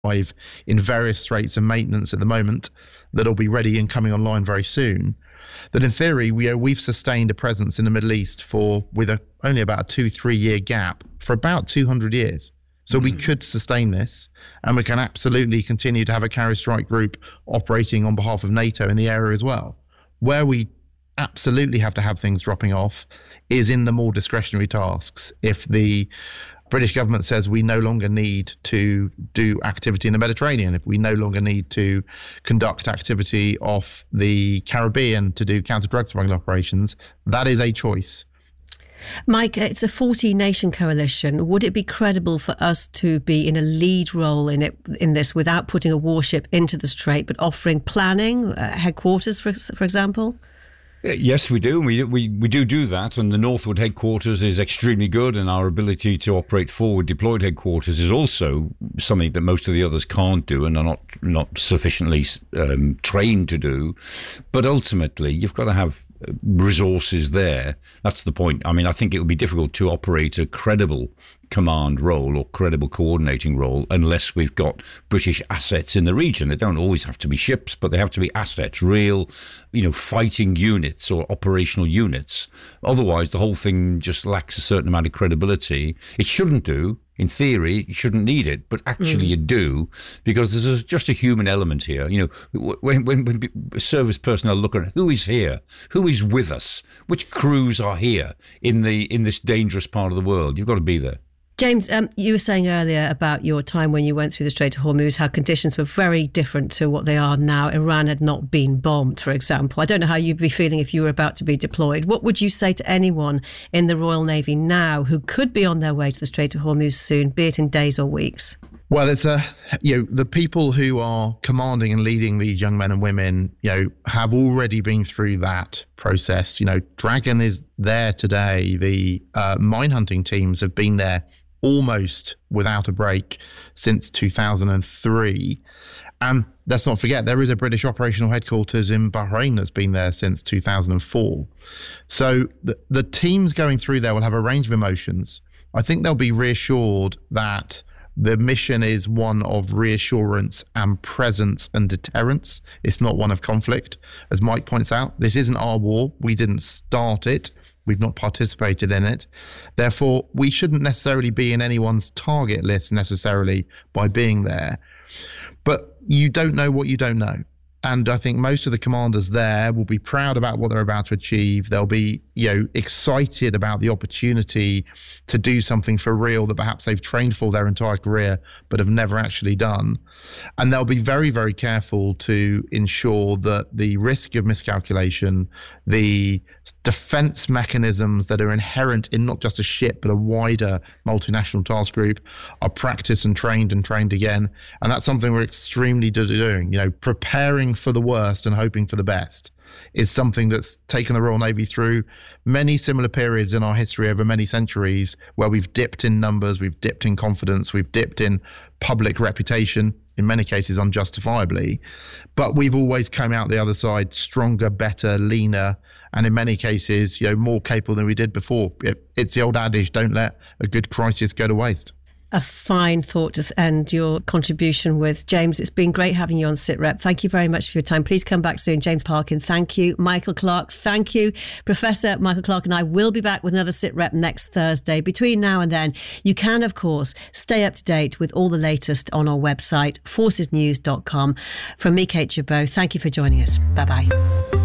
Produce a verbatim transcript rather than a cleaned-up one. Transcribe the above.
in various straits of maintenance at the moment that'll be ready and coming online very soon, that in theory we, we've sustained a presence in the Middle East for with a, only about a two, three year gap for about two hundred years. So mm-hmm. we could sustain this, and we can absolutely continue to have a carrier strike group operating on behalf of NATO in the area as well. Where we absolutely have to have things dropping off is in the more discretionary tasks. If the British government says we no longer need to do activity in the Mediterranean, if we no longer need to conduct activity off the Caribbean to do counter-drug smuggling operations, that is a choice. Mike, it's a forty-nation coalition. Would it be credible for us to be in a lead role in it in this without putting a warship into the strait, but offering planning, uh, headquarters, for, for example? Yes, we do. We, we we do do that, and the Northwood headquarters is extremely good, and our ability to operate forward deployed headquarters is also something that most of the others can't do and are not not sufficiently um, trained to do. But ultimately, you've got to have resources there. That's the point. I mean, I think it would be difficult to operate a credible command role or credible coordinating role unless we've got British assets in the region. They don't always have to be ships, but they have to be assets, real, you know, fighting units or operational units. Otherwise, the whole thing just lacks a certain amount of credibility. It shouldn't do. In theory, you shouldn't need it, but actually mm. you do, because there's a, just a human element here. You know, when, when, when service personnel look at who is here, who is with us, which crews are here in the in this dangerous part of the world, you've got to be there. James, um, you were saying earlier about your time when you went through the Strait of Hormuz, how conditions were very different to what they are now. Iran had not been bombed, for example. I don't know how you'd be feeling if you were about to be deployed. What would you say to anyone in the Royal Navy now who could be on their way to the Strait of Hormuz soon, be it in days or weeks? Well, it's a, you know, the people who are commanding and leading these young men and women, you know, have already been through that process. You know, Dragon is there today. The uh, mine hunting teams have been there almost without a break since two thousand three. And let's not forget, there is a British operational headquarters in Bahrain that's been there since two thousand four. So the, the teams going through there will have a range of emotions. I think they'll be reassured that the mission is one of reassurance and presence and deterrence. It's not one of conflict. As Mike points out, this isn't our war. We didn't start it. We've not participated in it. Therefore, we shouldn't necessarily be in anyone's target list necessarily by being there. But you don't know what you don't know. And I think most of the commanders there will be proud about what they're about to achieve. They'll be, you know, excited about the opportunity to do something for real that perhaps they've trained for their entire career but have never actually done. And they'll be very, very careful to ensure that the risk of miscalculation, the defense mechanisms that are inherent in not just a ship but a wider multinational task group are practiced and trained and trained again. And that's something we're extremely good at doing. You know, preparing for the worst and hoping for the best is something that's taken the Royal Navy through many similar periods in our history over many centuries, where we've dipped in numbers, we've dipped in confidence, we've dipped in public reputation, in many cases unjustifiably, but we've always come out the other side stronger, better, leaner, and in many cases, you know, more capable than we did before. It, it's the old adage, don't let a good crisis go to waste. A fine thought to end your contribution with. James, it's been great having you on SITREP. Thank you very much for your time. Please come back soon. James Parkin, thank you. Michael Clarke, thank you. Professor Michael Clarke and I will be back with another SITREP next Thursday. Between now and then, you can, of course, stay up to date with all the latest on our website, forces news dot com. From me, Kate Chabot, thank you for joining us. Bye-bye.